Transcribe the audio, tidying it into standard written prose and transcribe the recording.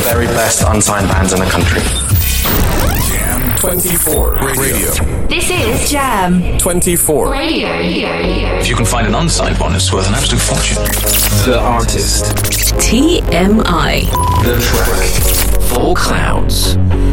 very best unsigned bands in the country. Jam 24 Radio. This is Jam 24 Radio. If you can find an unsigned one, it's worth an absolute fortune. The artist. TMI. The track. 4 Clouds.